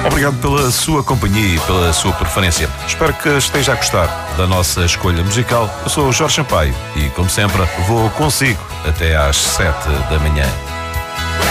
Obrigado pela sua companhia e pela sua preferência. Espero que esteja a gostar da nossa escolha musical. Eu sou o Jorge Sampaio e, como sempre, vou consigo até às 7 da manhã.